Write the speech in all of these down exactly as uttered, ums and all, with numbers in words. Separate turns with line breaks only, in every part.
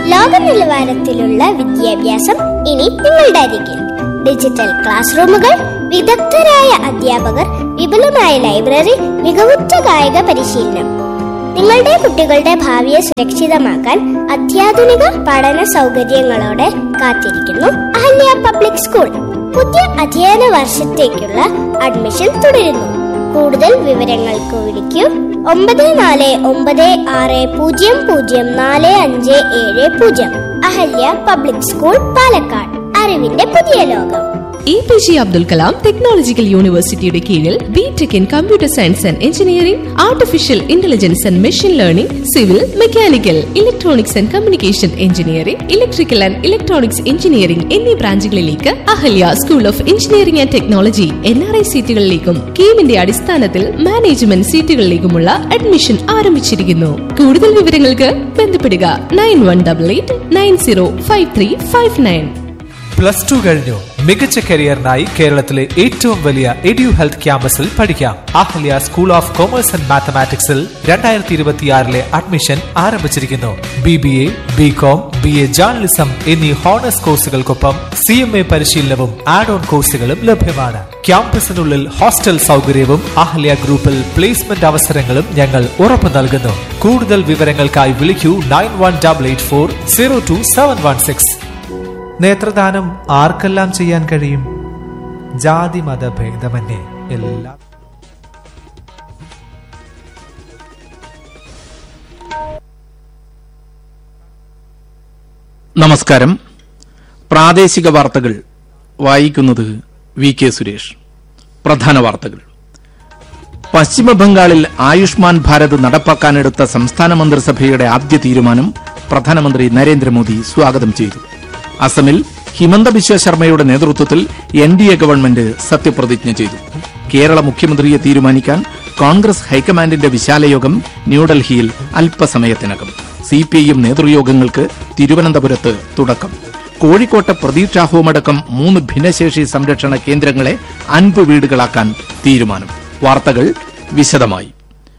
ലോക നിലവാരത്തിലുള്ള വിദ്യാഭ്യാസം ഇനി നിങ്ങളുടെ അരികിൽ. ഡിജിറ്റൽ ക്ലാസ് റൂമുകൾ, വിദഗ്ധരായ അധ്യാപകർ, വിപുലമായ ലൈബ്രറി, മികവുറ്റ കായിക പരിശീലനം. നിങ്ങളുടെ കുട്ടികളുടെ ഭാവിയെ സുരക്ഷിതമാക്കാൻ അത്യാധുനിക പഠന സൗകര്യങ്ങളോടെ കാത്തിരിക്കുന്നു അഹല്യ പബ്ലിക് സ്കൂൾ. പുതിയ അധ്യയന വർഷത്തേക്കുള്ള അഡ്മിഷൻ തുടരുന്നു. കൂടുതൽ വിവരങ്ങൾക്ക് വിളിക്കൂ ഒമ്പത് നാല് ഒമ്പത് ആറ് പൂജ്യം പൂജ്യം നാല് അഞ്ച് ഏഴ് പൂജ്യം. Ahalya public school, Palakkad. അറിവിന്റെ പുതിയ ലോകം.
A P J Abdul Kalam technological യൂണിവേഴ്സിറ്റിയുടെ കീഴിൽ B tech in computer science and engineering, artificial intelligence and machine learning, civil, mechanical, electronics and communication engineering, electrical and electronics engineering എന്നീ ബ്രാഞ്ചുകളിലേക്ക് Ahalya school of engineering and technology N R I സീറ്റുകളിലേക്കും കീമിന്റെ അടിസ്ഥാനത്തിൽ management സീറ്റുകളിലേക്കുമുള്ള admission ആരംഭിച്ചിരിക്കുന്നു. കൂടുതൽ വിവരങ്ങൾക്ക് ബന്ധപ്പെടുക nine one double eight nine zero five three five nine.
Plus two കഴിഞ്ഞു. മികച്ച കരിയറിനായി കേരളത്തിലെ ഏറ്റവും വലിയ എഡ്യു ഹെൽത്ത് ക്യാമ്പസിൽ പഠിക്കാം. Ahalya school of commerce and മാത്തമാറ്റിക്സിൽ രണ്ടായിരത്തി ഇരുപത്തിയാറിലെ അഡ്മിഷൻ ആരംഭിച്ചിരിക്കുന്നു. B B A, B com, B A journalism എന്നീ ഹോണേഴ്സ് കോഴ്സുകൾക്കൊപ്പം സി എം എ പരിശീലനവും ആഡ് ഓൺ കോഴ്സുകളും ലഭ്യമാണ്. ക്യാമ്പസിനുള്ളിൽ ഹോസ്റ്റൽ സൗകര്യവും അഹല്യ ഗ്രൂപ്പിൽ പ്ലേസ്മെന്റ് അവസരങ്ങളും ഞങ്ങൾ ഉറപ്പു നൽകുന്നു. കൂടുതൽ വിവരങ്ങൾക്കായി വിളിക്കൂ nine one double eight four zero to seven one six. നേത്രദാനം ആർക്കെല്ലാം ചെയ്യാൻ കഴിയും? ജാതി മത ഭേദമന്യേ എല്ലാം.
നമസ്കാരം. പ്രാദേശിക വാർത്തകൾ വായിക്കുന്നത് വി കെ സുരേഷ്. പ്രധാന വാർത്തകൾ. പശ്ചിമബംഗാളിൽ ആയുഷ്മാൻ ഭാരത് നടപ്പാക്കാനെടുത്ത സംസ്ഥാന മന്ത്രിസഭയുടെ ആദ്യ തീരുമാനം പ്രധാനമന്ത്രി നരേന്ദ്രമോദി സ്വാഗതം ചെയ്തു. അസമിൽ ഹിമന്ത ബിശ്വ ശർമ്മയുടെ നേതൃത്വത്തിൽ എൻ ഡി എ ഗവൺമെന്റ് സത്യപ്രതിജ്ഞ ചെയ്തു. കേരള മുഖ്യമന്ത്രിയെ തീരുമാനിക്കാൻ കോൺഗ്രസ് ഹൈക്കമാൻഡിന്റെ വിശാലയോഗം ന്യൂഡൽഹിയിൽ അല്പസമയത്തിനകം. സി പി ഐ എം നേതൃയോഗങ്ങൾക്ക് തിരുവനന്തപുരത്ത് തുടക്കം. കോഴിക്കോട്ടെ പ്രതീക്ഷാ ഹോമടക്കം മൂന്ന് ഭിന്നശേഷി സംരക്ഷണ കേന്ദ്രങ്ങളെ അൻപ് വീടുകളാക്കാൻ തീരുമാനം. വാർത്തകൾ വിശദമായി.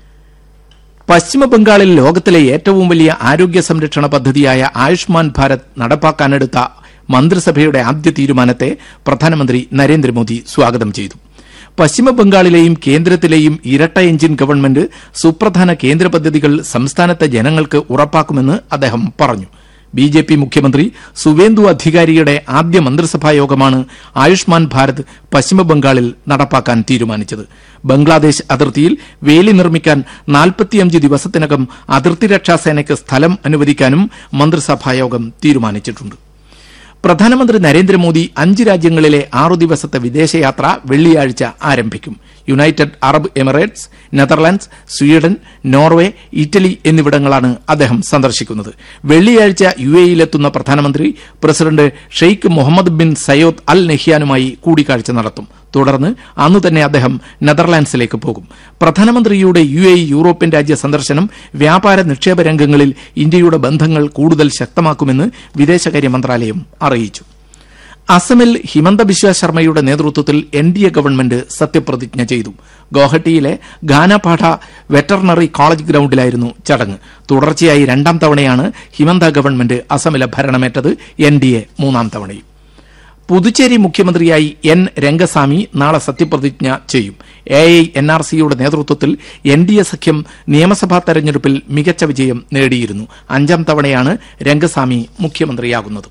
പശ്ചിമബംഗാളിൽ ലോകത്തിലെ ഏറ്റവും വലിയ ആരോഗ്യ സംരക്ഷണ പദ്ധതിയായ ആയുഷ്മാൻ ഭാരത് നടപ്പാക്കാനെടുത്ത മന്ത്രിസഭയുടെ ആദ്യ തീരുമാനത്തെ പ്രധാനമന്ത്രി നരേന്ദ്രമോദി സ്വാഗതം ചെയ്തു. പശ്ചിമബംഗാളിലെയും കേന്ദ്രത്തിലെയും ഇരട്ട എഞ്ചിൻ ഗവൺമെന്റ് സുപ്രധാന കേന്ദ്ര പദ്ധതികൾ സംസ്ഥാനത്തെ ജനങ്ങൾക്ക് ഉറപ്പാക്കുമെന്ന് അദ്ദേഹം പറഞ്ഞു. ബി ജെ പി മുഖ്യമന്ത്രി സുവേന്ദു അധികാരിയുടെ ആദ്യ മന്ത്രിസഭാ യോഗമാണ് ആയുഷ്മാൻ ഭാരത് പശ്ചിമബംഗാളിൽ നടപ്പാക്കാൻ തീരുമാനിച്ചത്. ബംഗ്ലാദേശ് അതിർത്തിയിൽ വേലി നിർമ്മിക്കാൻ നാൽപ്പത്തിയഞ്ച് ദിവസത്തിനകം അതിർത്തി രക്ഷാസേനയ്ക്ക് സ്ഥലം അനുവദിക്കാനും മന്ത്രിസഭായോഗം തീരുമാനിച്ചിട്ടുണ്ട്. പ്രധാനമന്ത്രി നരേന്ദ്രമോദി അഞ്ച് രാജ്യങ്ങളിലെ ആറു ദിവസത്തെ വിദേശയാത്ര വെള്ളിയാഴ്ച ആരംഭിക്കും. United Arab Emirates, Netherlands, Sweden, Norway, Italy എന്നിവിടങ്ങളാണ് അദ്ദേഹം സന്ദർശിക്കുന്നത്. വെള്ളിയാഴ്ച യു എയിലെത്തുന്ന പ്രധാനമന്ത്രി പ്രസിഡന്റ് ഷെയ്ഖ് മുഹമ്മദ് ബിൻ സയ്യോദ് അൽ നഹ്യാനുമായി കൂടിക്കാഴ്ച നടത്തും. തുടർന്ന് അന്നു തന്നെ അദ്ദേഹം നെതർലാൻഡ്സിലേക്ക് പോകും. പ്രധാനമന്ത്രിയുടെ യു എ യൂറോപ്യൻ രാജ്യ സന്ദർശനം വ്യാപാര നിക്ഷേപ രംഗങ്ങളിൽ ഇന്ത്യയുടെ ബന്ധങ്ങൾ കൂടുതൽ ശക്തമാക്കുമെന്ന് വിദേശകാര്യ മന്ത്രാലയം അറിയിച്ചു. അസമിൽ ഹിമന്ത ബിശ്വ ശർമ്മയുടെ നേതൃത്വത്തിൽ എൻ ഡി എ ഗവൺമെന്റ് സത്യപ്രതിജ്ഞ ചെയ്തു. ഗോഹട്ടിയിലെ ഗാനപാഠ വെറ്ററിനറി കോളേജ് ഗ്രൌണ്ടിലായിരുന്നു ചടങ്ങ്. തുടർച്ചയായി രണ്ടാം തവണയാണ് ഹിമന്ത ഗവൺമെന്റ് അസമിലെ ഭരണമേറ്റത്. എൻ ഡി എ മൂന്നാം തവണയും. പുതുച്ചേരി മുഖ്യമന്ത്രിയായി എൻ രംഗസ്വാമി നാളെ സത്യപ്രതിജ്ഞ ചെയ്യും. എ ഐ എൻ ആർ സിയുടെ നേതൃത്വത്തിൽ എൻ ഡി എ സഖ്യം നിയമസഭാ തെരഞ്ഞെടുപ്പിൽ മികച്ച വിജയം നേടിയിരുന്നു. അഞ്ചാം തവണയാണ് രംഗസ്വാമി മുഖ്യമന്ത്രിയാകുന്നത്.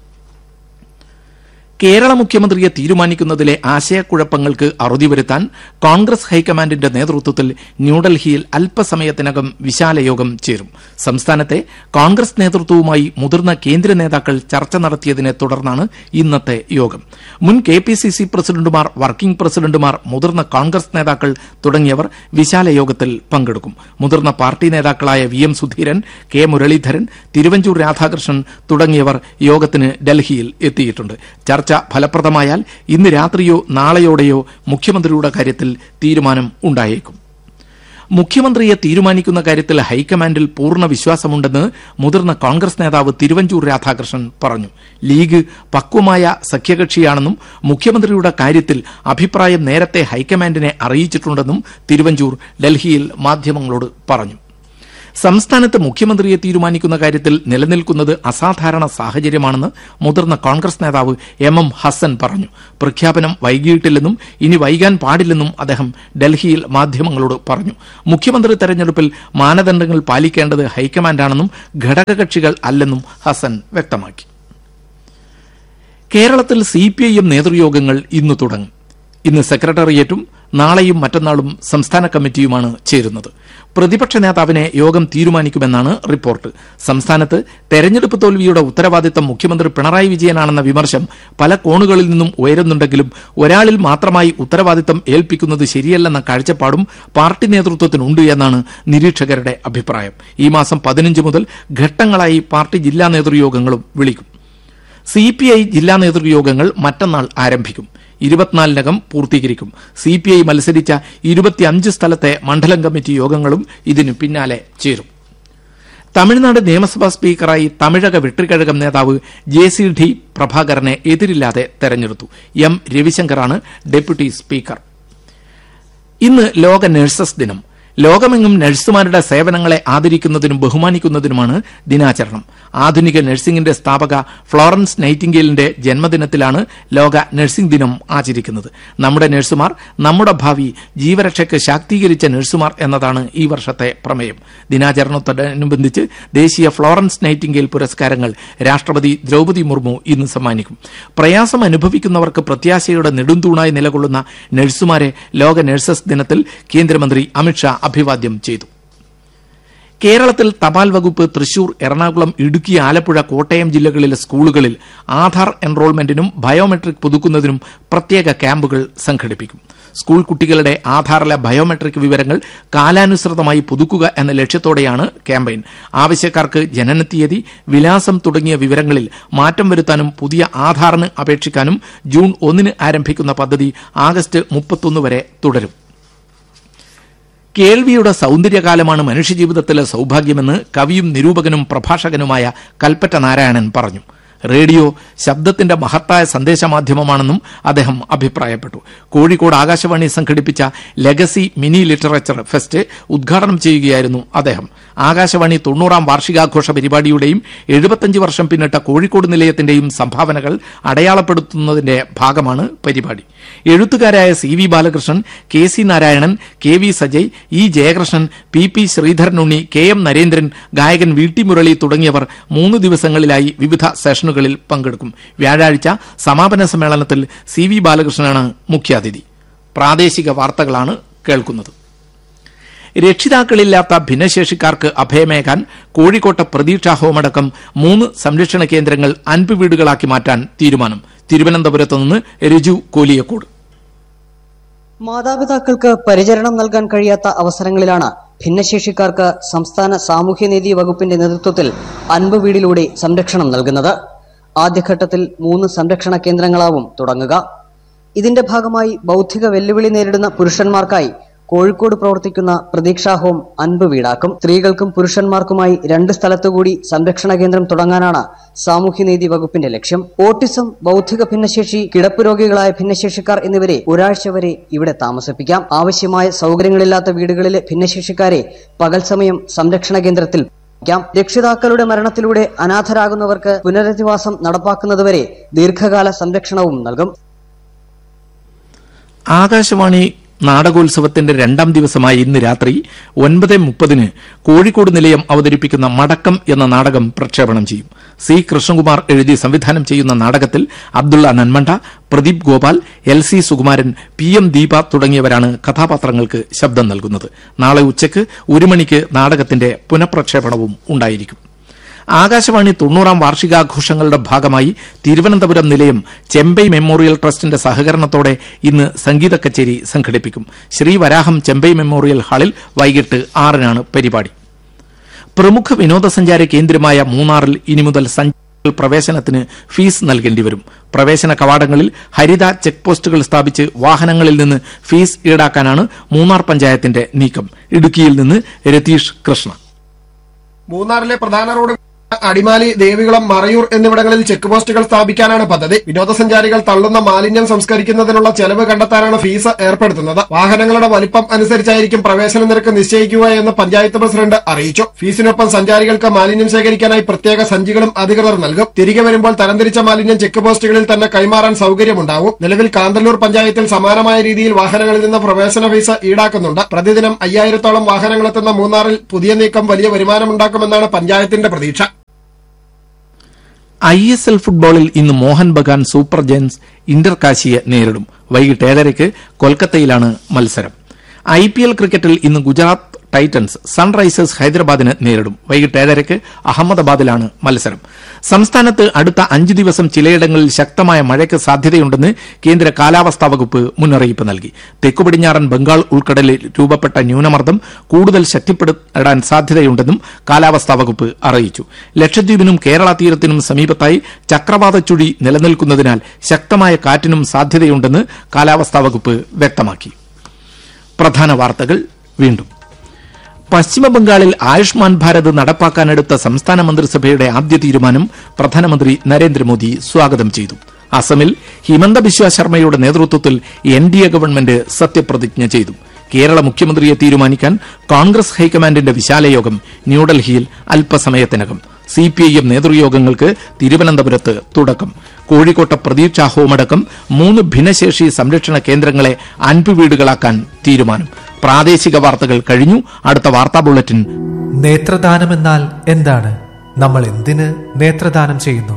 കേരള മുഖ്യമന്ത്രിയെ തീരുമാനിക്കുന്നതിലെ ആശയക്കുഴപ്പങ്ങൾക്ക് അറുതി വരുത്താൻ കോൺഗ്രസ് ഹൈക്കമാൻഡിന്റെ നേതൃത്വത്തിൽ ന്യൂഡൽഹിയിൽ അല്പസമയത്തിനകം വിശാലയോഗം ചേരും. സംസ്ഥാനത്തെ കോൺഗ്രസ് നേതൃത്വവുമായി മുതിർന്ന കേന്ദ്ര നേതാക്കൾ ചർച്ച നടത്തിയതിനെ തുടർന്നാണ് ഇന്നത്തെ യോഗം. മുൻ കെ പി സി സി പ്രസിഡന്റുമാർ, വർക്കിംഗ് പ്രസിഡന്റുമാർ, മുതിർന്ന കോൺഗ്രസ് നേതാക്കൾ തുടങ്ങിയവർ വിശാലയോഗത്തിൽ പങ്കെടുക്കും. മുതിർന്ന പാർട്ടി നേതാക്കളായ V M Sudheeran, K Muraleedharan, Thiruvanchoor Radhakrishnan തുടങ്ങിയവർ യോഗത്തിന് ഡൽഹിയിൽ എത്തിയിട്ടുണ്ട്. ചർച്ച ഫലപ്രദമായാൽ ഇന്ന് രാത്രിയോ നാളെയോടെയോ മുഖ്യമന്ത്രിയുടെ കാര്യത്തിൽ തീരുമാനം ഉണ്ടായേക്കും. മുഖ്യമന്ത്രിയെ തീരുമാനിക്കുന്ന കാര്യത്തിൽ ഹൈക്കമാൻഡിൽ പൂർണ്ണ വിശ്വാസമുണ്ടെന്ന് മുതിർന്ന കോൺഗ്രസ് നേതാവ് തിരുവഞ്ചൂർ രാധാകൃഷ്ണൻ പറഞ്ഞു. ലീഗ് പക്വമായ സഖ്യകക്ഷിയാണെന്നും മുഖ്യമന്ത്രിയുടെ കാര്യത്തിൽ അഭിപ്രായം നേരത്തെ ഹൈക്കമാൻഡിനെ അറിയിച്ചിട്ടുണ്ടെന്നും തിരുവഞ്ചൂർ ഡൽഹിയിൽ മാധ്യമങ്ങളോട് പറഞ്ഞു. സംസ്ഥാനത്ത് മുഖ്യമന്ത്രിയെ തീരുമാനിക്കുന്ന കാര്യത്തിൽ നിലനിൽക്കുന്നത് അസാധാരണ സാഹചര്യമാണെന്ന് മുതിർന്ന കോൺഗ്രസ് നേതാവ് എം എം ഹസൻ പറഞ്ഞു. പ്രഖ്യാപനം വൈകിയിട്ടില്ലെന്നും ഇനി വൈകാൻ പാടില്ലെന്നും അദ്ദേഹം ഡൽഹിയിൽ മാധ്യമങ്ങളോട് പറഞ്ഞു. മുഖ്യമന്ത്രി തെരഞ്ഞെടുപ്പിൽ മാനദണ്ഡങ്ങൾ പാലിക്കേണ്ടത് ഹൈക്കമാൻഡാണെന്നും ഘടകകക്ഷികൾ അല്ലെന്നും ഹസൻ വ്യക്തമാക്കി. കേരളത്തിൽ സി പി ഐ എം നേതൃയോഗങ്ങൾ ഇന്ന് തുടങ്ങും. ഇന്ന് സെക്രട്ടേറിയറ്റും നാളെയും മറ്റന്നാളും സംസ്ഥാന കമ്മിറ്റിയുമാണ് ചേരുന്നത്. പ്രതിപക്ഷ നേതാവിനെ യോഗം തീരുമാനിക്കുമെന്നാണ് റിപ്പോർട്ട്. സംസ്ഥാനത്ത് തെരഞ്ഞെടുപ്പ് തോൽവിയുടെ ഉത്തരവാദിത്തം മുഖ്യമന്ത്രി പിണറായി വിജയനാണെന്ന വിമർശം പല കോണുകളിൽ നിന്നും ഉയരുന്നുണ്ടെങ്കിലും ഒരാളിൽ മാത്രമായി ഉത്തരവാദിത്തം ഏൽപ്പിക്കുന്നത് ശരിയല്ലെന്ന കാഴ്ചപ്പാടും പാർട്ടി നേതൃത്വത്തിനുണ്ട് എന്നാണ് നിരീക്ഷകരുടെ അഭിപ്രായം. ഈ മാസം പതിനഞ്ച് മുതൽ ഘട്ടങ്ങളായി പാർട്ടി ജില്ലാ നേതൃയോഗങ്ങളും വിളിക്കും. സി പി ഐ ജില്ലാ നേതൃയോഗങ്ങൾ മറ്റന്നാൾ ആരംഭിക്കും. ഇരുപത്തിനാലിനകം പൂർത്തീകരിക്കും. സി പി ഐ മത്സരിച്ച ഇരുപത്തിയഞ്ച് സ്ഥലത്തെ മണ്ഡലം കമ്മിറ്റി യോഗങ്ങളും ഇതിനു പിന്നാലെ ചേരും. തമിഴ്നാട് നിയമസഭാ സ്പീക്കറായി തമിഴക വെട്രിക്കഴകം നേതാവ് ജെ സി ഡി പ്രഭാകരനെ എതിരില്ലാതെ തെരഞ്ഞെടുത്തു. M രവിശങ്കറാണ് deputy speaker. ഇന്ന് ലോക നഴ്സസ് ദിനം. ലോകമെങ്ങും നഴ്സുമാരുടെ സേവനങ്ങളെ ആദരിക്കുന്നതിനും ബഹുമാനിക്കുന്നതിനുമാണ് ദിനാചരണം. ആധുനിക നഴ്സിംഗിന്റെ സ്ഥാപക ഫ്ലോറൻസ് നൈറ്റിംഗേലിന്റെ ജന്മദിനത്തിലാണ് ലോക നഴ്സിംഗ് ദിനം ആചരിക്കുന്നത്. നമ്മുടെ നഴ്സുമാർ നമ്മുടെ ഭാവി, ജീവരക്ഷയ്ക്ക് ശാക്തീകരിച്ച നഴ്സുമാർ എന്നതാണ് ഈ വർഷത്തെ പ്രമേയം. ദിനാചരണത്തോടനുബന്ധിച്ച് ദേശീയ ഫ്ലോറൻസ് നൈറ്റിംഗേൽ പുരസ്കാരങ്ങൾ രാഷ്ട്രപതി ദ്രൌപദി മുർമു ഇന്ന് സമ്മാനിക്കും. പ്രയാസം അനുഭവിക്കുന്നവർക്ക് പ്രത്യാശയുടെ നെടുന്തൂണായി നിലകൊള്ളുന്ന നഴ്സുമാരെ ലോക നഴ്സസ് ദിനത്തിൽ കേന്ദ്രമന്ത്രി അമിത്ഷാ അഭിവാദ്യം ചെയ്തു. കേരളത്തിൽ തപാൽ വകുപ്പ് തൃശൂർ, എറണാകുളം, ഇടുക്കി, ആലപ്പുഴ, കോട്ടയം ജില്ലകളിലെ സ്കൂളുകളിൽ ആധാർ എൻറോൾമെന്റിനും ബയോമെട്രിക് പുതുക്കുന്നതിനും പ്രത്യേക ക്യാമ്പുകൾ സംഘടിപ്പിക്കും. സ്കൂൾ കുട്ടികളുടെ ആധാറിലെ ബയോമെട്രിക് വിവരങ്ങൾ കാലാനുസൃതമായി പുതുക്കുക എന്ന ലക്ഷ്യത്തോടെയാണ് ക്യാമ്പയിൻ. ആവശ്യക്കാർക്ക് ജനനത്തീയതി, വിലാസം തുടങ്ങിയ വിവരങ്ങളിൽ മാറ്റം വരുത്താനും പുതിയ ആധാറിന് അപേക്ഷിക്കാനും ജൂൺ ഒന്നിന് ആരംഭിക്കുന്ന പദ്ധതി ആഗസ്റ്റ് മുപ്പത്തൊന്ന് വരെ തുടരും. കേൾവിയുടെ സൌന്ദര്യകാലമാണ് മനുഷ്യജീവിതത്തിലെ സൌഭാഗ്യമെന്ന് കവിയും നിരൂപകനും പ്രഭാഷകനുമായ കൽപ്പറ്റ നാരായണൻ പറഞ്ഞു. റേഡിയോ ശബ്ദത്തിന്റെ മഹത്തായ സന്ദേശമാധ്യമമാണെന്നും അദ്ദേഹം അഭിപ്രായപ്പെട്ടു. കോഴിക്കോട് ആകാശവാണി സംഘടിപ്പിച്ച ലെഗസി മിനി ലിറ്ററേച്ചർ ഫെസ്റ്റ് ഉദ്ഘാടനം ചെയ്യുകയായിരുന്നു അദ്ദേഹം. ആകാശവാണി തൊണ്ണൂറാം വാർഷികാഘോഷ പരിപാടിയുടെയും എഴുപത്തിയഞ്ച് വർഷം പിന്നിട്ട കോഴിക്കോട് നിലയത്തിന്റെയും സംഭാവനകൾ അടയാളപ്പെടുത്തുന്നതിന്റെ ഭാഗമാണ് പരിപാടി. എഴുത്തുകാരായ C V Balakrishnan, K C Narayanan, K V Sajay, E Jayakrishnan, P P Sreedharanunni, K M Narendran, ഗായകൻ വി ടി മുരളി തുടങ്ങിയവർ മൂന്ന് ദിവസങ്ങളിലായി വിവിധ സെഷനുകളിൽ പങ്കെടുക്കും. വ്യാഴാഴ്ച സമാപന സമ്മേളനത്തിൽ സി വി ബാലകൃഷ്ണനാണ് മുഖ്യാതിഥി. പ്രാദേശിക വാർത്തകളാണ് കേൾക്കുന്നത്. രക്ഷിതാക്കളില്ലാത്ത ഭിന്നശേഷിക്കാർക്ക് അഭയമേകാൻ കോഴിക്കോട്ടെ പ്രതീക്ഷാ ഹോമടക്കം മൂന്ന് സംരക്ഷണ കേന്ദ്രങ്ങൾ അൻപ് വീടുകളാക്കി മാറ്റാൻ തീരുമാനം. തിരുവനന്തപുരത്ത് നിന്ന് രജു കോലിയക്കോട്.
മാതാപിതാക്കൾക്ക് പരിചരണം നൽകാൻ കഴിയാത്ത അവസരങ്ങളിലാണ് ഭിന്നശേഷിക്കാർക്ക് സംസ്ഥാന സാമൂഹ്യനീതി വകുപ്പിന്റെ നേതൃത്വത്തിൽ അൻപ് വീടിലൂടെ സംരക്ഷണം നൽകുന്നത്. ആദ്യഘട്ടത്തിൽ മൂന്ന് സംരക്ഷണ കേന്ദ്രങ്ങളാവും തുടങ്ങുക. ഇതിന്റെ ഭാഗമായി ബൌദ്ധിക വെല്ലുവിളി നേരിടുന്ന പുരുഷന്മാർക്കായി കോഴിക്കോട് പ്രവർത്തിക്കുന്ന പ്രതീക്ഷാ ഹോം അൻപ് വീടാക്കും. സ്ത്രീകൾക്കും പുരുഷന്മാർക്കുമായി രണ്ട് സ്ഥലത്തുകൂടി സംരക്ഷണ കേന്ദ്രം തുടങ്ങാനാണ് സാമൂഹ്യനീതി വകുപ്പിന്റെ ലക്ഷ്യം. ഓട്ടിസം, ബൌദ്ധിക ഭിന്നശേഷി, കിടപ്പ് രോഗികളായ ഭിന്നശേഷിക്കാർ എന്നിവരെ ഒരാഴ്ച വരെ ഇവിടെ താമസിപ്പിക്കാം. ആവശ്യമായ സൌകര്യങ്ങളില്ലാത്ത വീടുകളിലെ ഭിന്നശേഷിക്കാരെ പകൽ സമയം സംരക്ഷണ കേന്ദ്രത്തിൽ രക്ഷിതാക്കളുടെ മരണത്തിലൂടെ അനാഥരാകുന്നവർക്ക് പുനരധിവാസം നടപ്പാക്കുന്നതുവരെ ദീർഘകാല സംരക്ഷണവും നൽകും.
ആകാശവാണി നാടകോത്സവത്തിന്റെ രണ്ടാം ദിവസമായ ഇന്ന് രാത്രി ഒൻപത് മുപ്പതിന് കോഴിക്കോട് നിലയം അവതരിപ്പിക്കുന്ന മടക്കം എന്ന നാടകം പ്രക്ഷേപണം ചെയ്യും. സി കൃഷ്ണകുമാർ എഴുതി സംവിധാനം ചെയ്യുന്ന നാടകത്തിൽ Abdulla Nanmanda, Pradeep Gopal, L C Sukumaran, P M Deepa തുടങ്ങിയവരാണ് കഥാപാത്രങ്ങൾക്ക് ശബ്ദം നൽകുന്നത്. നാളെ ഉച്ചയ്ക്ക് ഒരു മണിക്ക് നാടകത്തിന്റെ പുനഃപ്രക്ഷേപണവും ഉണ്ടായിരിക്കും. ആകാശവാണി തൊണ്ണൂറാം വാർഷികാഘോഷങ്ങളുടെ ഭാഗമായി തിരുവനന്തപുരം നിലയം ചെമ്പൈ മെമ്മോറിയൽ ട്രസ്റ്റിന്റെ സഹകരണത്തോടെ ഇന്ന് സംഗീത കച്ചേരി സംഘടിപ്പിക്കും. ശ്രീവരാഹം ചെമ്പൈ മെമ്മോറിയൽ ഹാളിൽ വൈകിട്ട് ആറിനാണ് പരിപാടി. പ്രമുഖ വിനോദസഞ്ചാര കേന്ദ്രമായ മൂന്നാറിൽ ഇനി മുതൽ സഞ്ചാരികൾ പ്രവേശനത്തിന് ഫീസ് നൽകേണ്ടി വരും. പ്രവേശന കവാടങ്ങളിൽ ഹരിത ചെക്ക് പോസ്റ്റുകൾ സ്ഥാപിച്ച് വാഹനങ്ങളിൽ നിന്ന് ഫീസ് ഈടാക്കാനാണ് മൂന്നാർ പഞ്ചായത്തിന്റെ നീക്കം. ഇടുക്കിയിൽ നിന്ന് രതീഷ് കൃഷ്ണ.
മൂന്നാറിലെ പ്രധാന റോഡ് അടിമാലി, ദേവികുളം, മറയൂർ എന്നിവിടങ്ങളിൽ ചെക്ക് പോസ്റ്റുകൾ സ്ഥാപിക്കാനാണ് പദ്ധതി. വിനോദസഞ്ചാരികൾ തള്ളുന്ന മാലിന്യം സംസ്കരിക്കുന്നതിനുള്ള ചെലവ് കണ്ടെത്താനാണ് ഫീസ് ഏർപ്പെടുത്തുന്നത്. വാഹനങ്ങളുടെ വലിപ്പം അനുസരിച്ചായിരിക്കും പ്രവേശന നിരക്ക് നിശ്ചയിക്കുക എന്ന് പഞ്ചായത്ത് പ്രസിഡന്റ് അറിയിച്ചു. ഫീസിനൊപ്പം സഞ്ചാരികൾക്ക് മാലിന്യം ശേഖരിക്കാനായി പ്രത്യേക സഞ്ചികളും അധികൃതർ നൽകും. തിരികെ വരുമ്പോൾ തരംതിരിച്ച മാലിന്യം ചെക്ക് പോസ്റ്റുകളിൽ തന്നെ കൈമാറാൻ സൌകര്യമുണ്ടാവും. നിലവിൽ കാന്തല്ലൂർ പഞ്ചായത്തിൽ സമാനമായ രീതിയിൽ വാഹനങ്ങളിൽ നിന്ന് പ്രവേശന ഫീസ് ഈടാക്കുന്നുണ്ട്. പ്രതിദിനം അയ്യായിരത്തോളം വാഹനങ്ങളെത്തുന്ന മൂന്നാറിൽ പുതിയ നീക്കം വലിയ വരുമാനമുണ്ടാക്കുമെന്നാണ് പഞ്ചായത്തിന്റെ പ്രതീക്ഷ.
ഐ എസ് എൽ ഫുട്ബോളിൽ ഇന്ന് Mohan Bagan super giants Inter കാശിയെ നേരിടും. വൈകിട്ട് ഏഴരയ്ക്ക് കൊൽക്കത്തയിലാണ് മത്സരം. ഐ പി എൽ ക്രിക്കറ്റിൽ ഇന്ന് ഗുജറാത്ത് ടൈറ്റൻസ് സൺറൈസേഴ്സ് ഹൈദരാബാദിനെ നേരിടും. വൈകിട്ട് ഏഴരയ്ക്ക് അഹമ്മദാബാദിലാണ് മത്സരം. സംസ്ഥാനത്ത് അടുത്ത അഞ്ചു ദിവസം ചിലയിടങ്ങളിൽ ശക്തമായ മഴയ്ക്ക് സാധ്യതയുണ്ടെന്ന് കേന്ദ്ര കാലാവസ്ഥാ വകുപ്പ് മുന്നറിയിപ്പ് നൽകി. തെക്കുപടിഞ്ഞാറൻ ബംഗാൾ ഉൾക്കടലിൽ രൂപപ്പെട്ട ന്യൂനമർദ്ദം കൂടുതൽ ശക്തിപ്പെടാൻ സാധ്യതയുണ്ടെന്നും കാലാവസ്ഥാ വകുപ്പ് അറിയിച്ചു. ലക്ഷദ്വീപിനും കേരള തീരത്തിനും സമീപത്തായി ചക്രവാത ചുഴി നിലനിൽക്കുന്നതിനാൽ ശക്തമായ കാറ്റിനും സാധ്യതയുണ്ടെന്ന് കാലാവസ്ഥാ വകുപ്പ് വ്യക്തമാക്കി. പ്രധാന വാർത്തകൾ വീണ്ടും. പശ്ചിമബംഗാളിൽ ആയുഷ്മാൻ ഭാരത് നടപ്പാക്കാനെടുത്ത സംസ്ഥാന മന്ത്രിസഭയുടെ ആദ്യ തീരുമാനം പ്രധാനമന്ത്രി നരേന്ദ്രമോദി സ്വാഗതം ചെയ്തു. അസമിൽ ഹിമന്ത ബിശ്വ ശർമ്മയുടെ നേതൃത്വത്തിൽ എൻ ഡി എ ഗവൺമെന്റ് സത്യപ്രതിജ്ഞ ചെയ്തു. കേരള മുഖ്യമന്ത്രിയെ തീരുമാനിക്കാൻ കോൺഗ്രസ് ഹൈക്കമാൻഡിന്റെ വിശാലയോഗം ന്യൂഡൽഹിയിൽ അല്പസമയത്തിനകം. സി പി ഐ എം നേതൃയോഗങ്ങൾക്ക് തിരുവനന്തപുരത്ത് തുടക്കം. കോഴിക്കോട്ടെ പ്രദീപ് ചാഹോമടക്കം മൂന്ന് ഭിന്നശേഷി സംരക്ഷണ കേന്ദ്രങ്ങളെ അൻപുവീടുകളാക്കാൻ തീരുമാനം. പ്രാദേശിക വാർത്തകൾ കഴിഞ്ഞു. അടുത്ത വാർത്താ ബുള്ളറ്റിൻ.
നേത്രദാനമെന്നാൽ എന്താണ്? നമ്മൾ എന്തിന് നേത്രദാനം ചെയ്യുന്നു?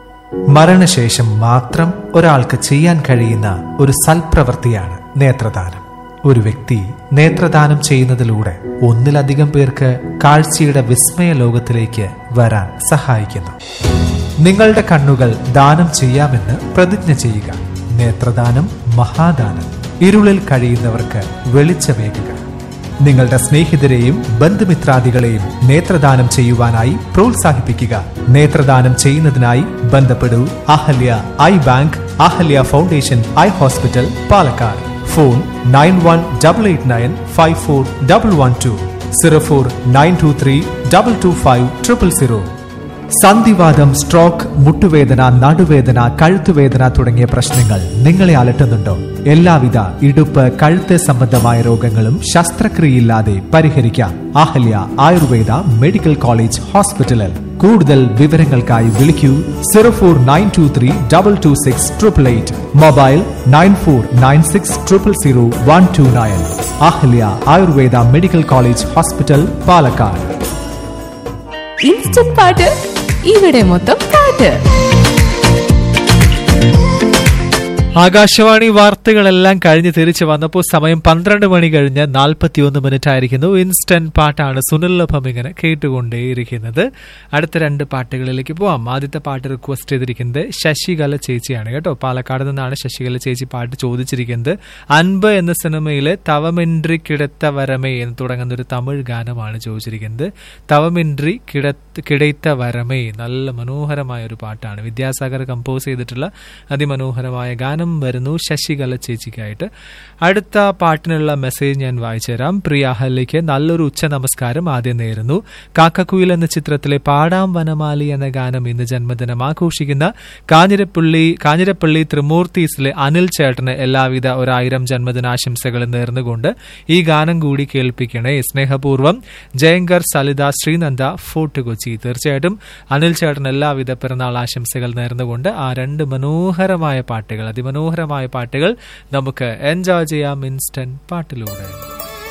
മരണശേഷം മാത്രം ഒരാൾക്ക് ചെയ്യാൻ കഴിയുന്ന ഒരു സൽപ്രവൃത്തിയാണ് നേത്രദാനം. ഒരു വ്യക്തി നേത്രദാനം ചെയ്യുന്നതിലൂടെ ഒന്നിലധികം പേർക്ക് കാഴ്ചയുടെ വിസ്മയ ലോകത്തിലേക്ക് വരാൻ സഹായിക്കുന്നു. നിങ്ങളുടെ കണ്ണുകൾ ദാനം ചെയ്യാമെന്ന് പ്രതിജ്ഞ ചെയ്യുക. നേത്രദാനം മഹാദാനം. ഇരുളിൽ കഴിയുന്നവർക്ക് വെളിച്ചമേകുക. നിങ്ങളുടെ സ്നേഹിതരെയും ബന്ധുമിത്രാദികളെയും നേത്രദാനം ചെയ്യുവാനായി പ്രോത്സാഹിപ്പിക്കുക. നേത്രദാനം ചെയ്യുന്നതിനായി ബന്ധപ്പെടൂ Ahalya I bank, Ahalya foundation eye hospital, Palakkad. Phone nine one double eight nine five four double one two, zero four nine to three double two five triple zero. സന്ധിവാതം, stroke, മുട്ടുവേദന, നടുവേദന, കഴുത്തുവേദന തുടങ്ങിയ പ്രശ്നങ്ങൾ നിങ്ങളെ അലട്ടുന്നുണ്ടോ? എല്ലാവിധ ഇടുപ്പ്, കഴുത്ത് സംബന്ധമായ രോഗങ്ങളും ശസ്ത്രക്രിയയില്ലാതെ പരിഹരിക്കാം. അഹല്യ ആയുർവേദ മെഡിക്കൽ കോളേജ് ഹോസ്പിറ്റലിൽ. കൂടുതൽ വിവരങ്ങൾക്കായി വിളിക്കൂ zero four nine to three double two six triple eight. Mobile nine four nine six triple zero one two nine. Ahalya Ayurveda medical college hospital, Palakkad.
Instant പാട്ട്, ഇവിടെ മൊത്തം പാട്ട്.
ആകാശവാണി വാർത്തകളെല്ലാം കഴിഞ്ഞ് തിരിച്ചു വന്നപ്പോൾ സമയം പന്ത്രണ്ട് മണി കഴിഞ്ഞ് നാൽപ്പത്തിയൊന്ന് മിനിറ്റ് ആയിരിക്കുന്നു. ഇൻസ്റ്റന്റ് പാട്ടാണ് സുനിലഭം ഇങ്ങനെ കേട്ടുകൊണ്ടേയിരിക്കുന്നത്. അടുത്ത രണ്ട് പാട്ടുകളിലേക്ക് പോവാം. ആദ്യത്തെ പാട്ട് റിക്വസ്റ്റ് ചെയ്തിരിക്കുന്നത് ശശികല ചേച്ചിയാണ് കേട്ടോ. പാലക്കാട് നിന്നാണ് ശശികല ചേച്ചി പാട്ട് ചോദിച്ചിരിക്കുന്നത്. അൻപ് എന്ന സിനിമയിലെ തവമിൻട്രി കിടത്ത വരമേ എന്ന് തുടങ്ങുന്ന ഒരു തമിഴ് ഗാനമാണ് ചോദിച്ചിരിക്കുന്നത്. തവമിൻട്രി കിടത്ത വരമേ, നല്ല മനോഹരമായ ഒരു പാട്ടാണ്. വിദ്യാസാഗർ കമ്പോസ് ചെയ്തിട്ടുള്ള അതിമനോഹരമായ ഗാനം വരുന്നു ശശികല ചേച്ചിക്കായിട്ട്. അടുത്ത പാട്ടിനുള്ള മെസ്സേജ് ഞാൻ വായിച്ചു തരാം. പ്രിയ അഹല്യയ്ക്ക് നല്ലൊരു ഉച്ച നമസ്കാരം ആദ്യം നേരുന്നു. കാക്കക്കുയിൽ എന്ന ചിത്രത്തിലെ പാടാം വനമാലി എന്ന ഗാനം ഇന്ന് ജന്മദിനം ആഘോഷിക്കുന്ന കാഞ്ഞിരപ്പള്ളി കാഞ്ഞിരപ്പള്ളി ത്രിമൂർത്തീസിലെ അനിൽ ചേട്ടന് എല്ലാവിധ ഒരായിരം ജന്മദിനാശംസകൾ നേർന്നുകൊണ്ട് ഈ ഗാനം കൂടി കേൾപ്പിക്കണേ. സ്നേഹപൂർവ്വം ജയങ്കർ, സലിത, ശ്രീനന്ദ, ഫോർട്ട് കൊച്ചി. തീർച്ചയായിട്ടും അനിൽ ചേട്ടൻ എല്ലാവിധ പിറന്നാൾ ആശംസകൾ നേർന്നുകൊണ്ട് ആ രണ്ട് മനോഹരമായ പാട്ടുകൾ, അതിമനോഹരമായ പാട്ടുകൾ നമുക്ക് എൻജോയ് ചെയ്യാം ഇൻസ്റ്റന്റ് പാട്ടിലൂടെ.